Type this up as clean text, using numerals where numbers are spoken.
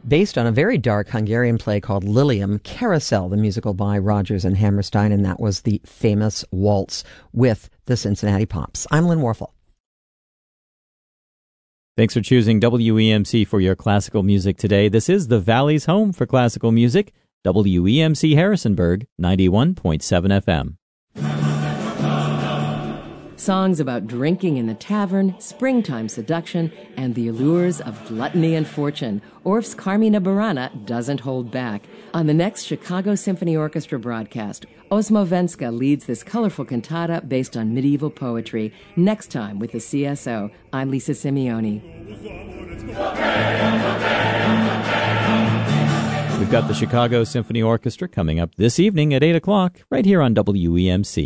based on a very dark Hungarian play called Lilium, Carousel, the musical by Rodgers and Hammerstein, and that was the famous waltz with the Cincinnati Pops. I'm Lynn Warfel. Thanks for choosing WEMC for your classical music today. This is the Valley's home for classical music, WEMC Harrisonburg, 91.7 FM. Songs about drinking in the tavern, springtime seduction, and the allures of gluttony and fortune. Orff's Carmina Burana doesn't hold back. On the next Chicago Symphony Orchestra broadcast, Osmo Venska leads this colorful cantata based on medieval poetry. Next time with the CSO, I'm Lisa Simeone. We've got the Chicago Symphony Orchestra coming up this evening at 8 o'clock right here on WEMC.